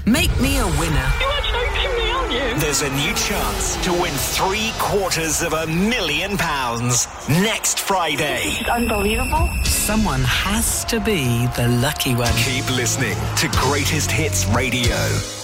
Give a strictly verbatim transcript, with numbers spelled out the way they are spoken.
Make me a winner. You are joking me, aren't you? There's a new chance to win three quarters of a million pounds next Friday. It's unbelievable. Someone has to be the lucky one. Keep listening to Greatest Hits Radio.